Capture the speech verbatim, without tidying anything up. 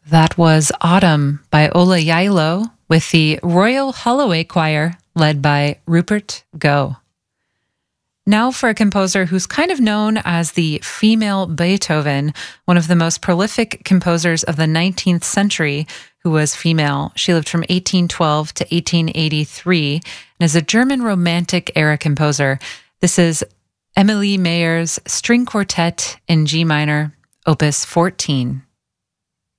That was Autumn by Ola Yailo with the Royal Holloway Choir led by Rupert Gough. Now for a composer who's kind of known as the female Beethoven, one of the most prolific composers of the nineteenth century who was female. She lived from eighteen twelve to eighteen eighty-three and is a German Romantic era composer. This is Emilie Mayer's String Quartet in G minor, Opus fourteen.